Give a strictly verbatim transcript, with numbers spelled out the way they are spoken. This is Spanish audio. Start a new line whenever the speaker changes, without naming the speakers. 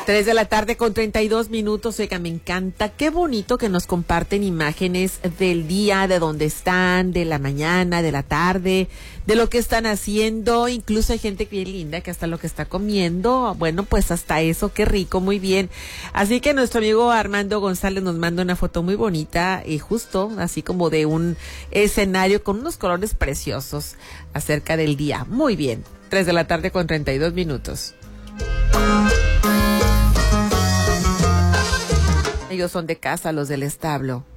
Tres de la tarde con treinta y dos minutos. Oiga, me encanta. Qué bonito que nos comparten imágenes del día, de dónde están, de la mañana, de la tarde, de lo que están haciendo. Incluso hay gente bien linda que hasta lo que está comiendo. Bueno, pues hasta eso, qué rico, muy bien. Así que nuestro amigo Armando González nos manda una foto muy bonita y justo así como de un escenario con unos colores preciosos acerca del día. Muy bien. Tres de la tarde con treinta y dos minutos. Ellos son de casa, los del establo.